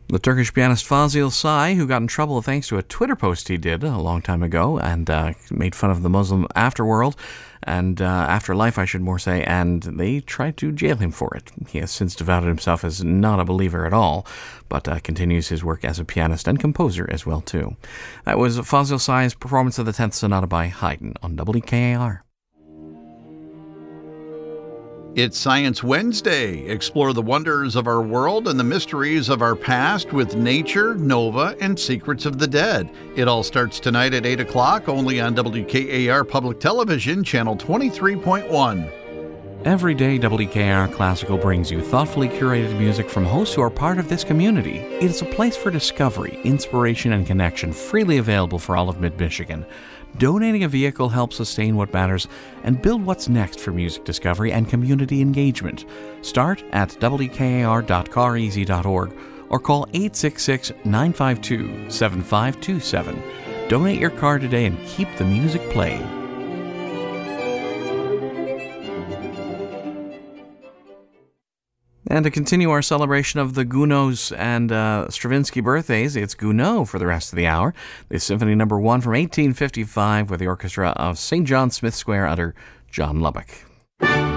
The Turkish pianist Fazil Say, who got in trouble thanks to a Twitter post he did a long time ago and made fun of the Muslim afterworld and afterlife, I should more say, and they tried to jail him for it. He has since devoted himself as not a believer at all, but continues his work as a pianist and composer as well, too. That was Fazil Say's performance of the 10th Sonata by Haydn on WKAR. It's Science Wednesday. Explore the wonders of our world and the mysteries of our past with nature, Nova, and Secrets of the Dead. It all starts tonight at 8 o'clock, only on WKAR Public Television, Channel 23.1. Every day, WKAR Classical brings you thoughtfully curated music from hosts who are part of this community. It is a place for discovery, inspiration, and connection, freely available for all of Mid-Michigan. Donating a vehicle helps sustain what matters and build what's next for music discovery and community engagement. Start at wkar.careasy.org or call 866-952-7527. Donate your car today and keep the music playing. And to continue our celebration of the Gounod and Stravinsky birthdays, it's Gounod for the rest of the hour. The Symphony No. 1 from 1855 with the orchestra of St. John Smith Square under John Lubbock.